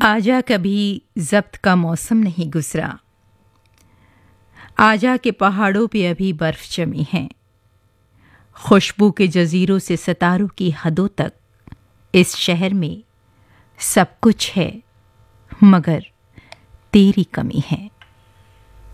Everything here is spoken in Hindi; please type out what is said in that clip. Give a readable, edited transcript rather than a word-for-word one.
आजा कभी ज़ब्त का मौसम नहीं गुजरा, आजा के पहाड़ों पे अभी बर्फ जमी है। खुशबू के जजीरों से सितारों की हदों तक इस शहर में सब कुछ है, मगर तेरी कमी है।